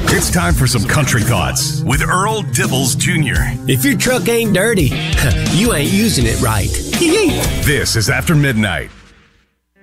It's time for some country thoughts with Earl Dibbles Jr. If your truck ain't dirty, you ain't using it right. This is After Midnight.